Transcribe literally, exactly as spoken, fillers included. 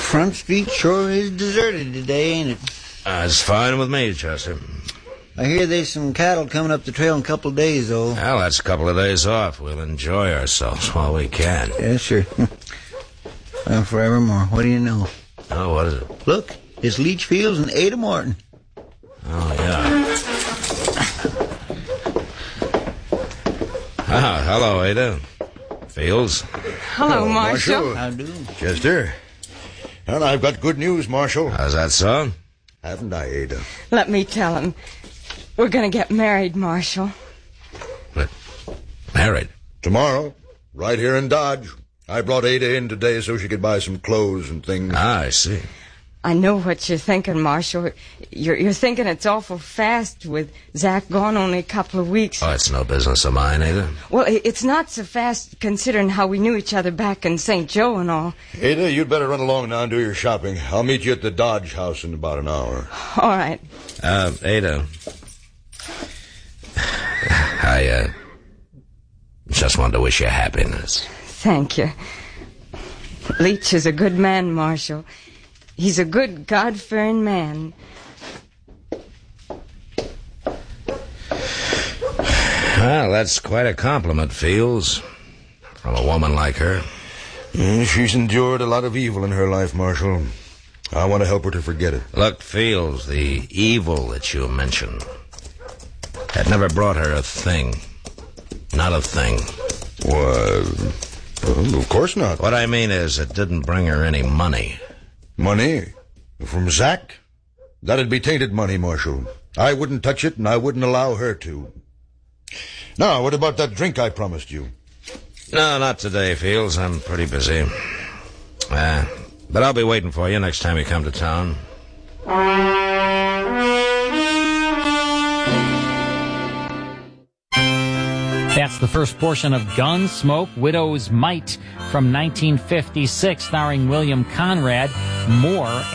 Front Street sure is deserted today, ain't it? That's fine with me, Chester. I hear there's some cattle coming up the trail in a couple of days, though. Well, that's a couple of days off. We'll enjoy ourselves while we can. Yeah, sure. Well, forevermore. What do you know? Oh, what is it? Look, it's Leach Fields and Ada Morton. Oh, yeah. Ah, hello, Ada. Fields. Hello, Hello, Marshal. Marshal. How do? Chester. And I've got good news, Marshal. How's that so? Haven't I, Ada? Let me tell him. We're going to get married, Marshal. But married? Tomorrow, right here in Dodge. I brought Ada in today so she could buy some clothes and things. Ah, I see. I know what you're thinking, Marshal. You're, you're thinking it's awful fast with Zach gone only a couple of weeks. Oh, it's no business of mine, Ada. Well, it- it's not so fast considering how we knew each other back in Saint Joe and all. Ada, you'd better run along now and do your shopping. I'll meet you at the Dodge house in about an hour. All right. Uh, Ada. I, uh, just wanted to wish you happiness. Thank you. Leach is a good man, Marshal. He's a good, God-fearing man. Well, that's quite a compliment, Fields. From a woman like her. Mm, she's endured a lot of evil in her life, Marshal. I want to help her to forget it. Look, Fields, the evil that you mentioned had never brought her a thing. Not a thing. Why, well, of course not. What I mean is it didn't bring her any money. Money? From Zach? That'd be tainted money, Marshal. I wouldn't touch it, and I wouldn't allow her to. Now, what about that drink I promised you? No, not today, Fields. I'm pretty busy. Uh, but I'll be waiting for you next time you come to town. That's the first portion of Gunsmoke, Widow's Might from nineteen fifty-six, starring William Conrad. More